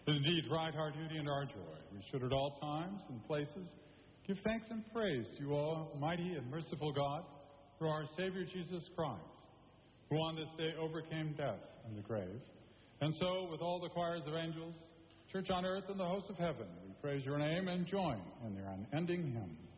is indeed right, our duty and our joy. We should at all times and places give thanks and praise to you, almighty and merciful God, through our Savior Jesus Christ, who on this day overcame death and the grave. And so, with all the choirs of angels, church on earth, and the hosts of heaven, we praise your name and join in their unending hymn.